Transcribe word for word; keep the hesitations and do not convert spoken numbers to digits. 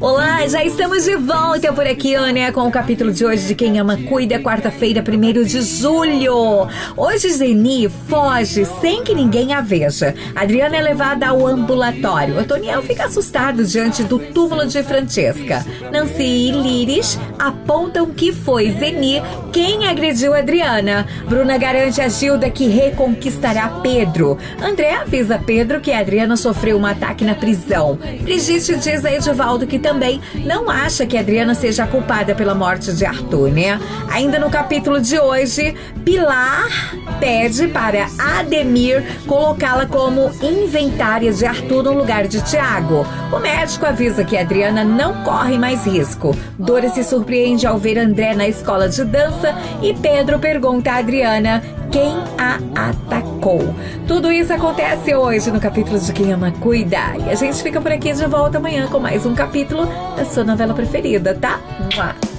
Olá, já estamos de volta por aqui, né, com o capítulo de hoje de Quem Ama Cuida, quarta-feira, primeiro de julho. Hoje Zeni foge sem que ninguém a veja. Adriana é levada ao ambulatório. Otoniel fica assustado diante do túmulo de Francesca. Nancy e Liris apontam que foi Zeni quem agrediu Adriana. Bruna garante a Gilda que reconquistará Pedro. André avisa Pedro que a Adriana sofreu um ataque na prisão. Brigitte diz a Edivaldo que também não acha que a Adriana seja a culpada pela morte de Arthur, né? Ainda no capítulo de hoje, Pilar pede para Ademir colocá-la como inventária de Arthur no lugar de Tiago. O médico avisa que a Adriana não corre mais risco. Dora se surpreende ao ver André na escola de dança e Pedro pergunta a Adriana quem a atacou. Tudo isso acontece hoje no capítulo de Quem Ama Cuida. E a gente fica por aqui de volta amanhã com mais um capítulo da sua novela preferida, tá? Mua.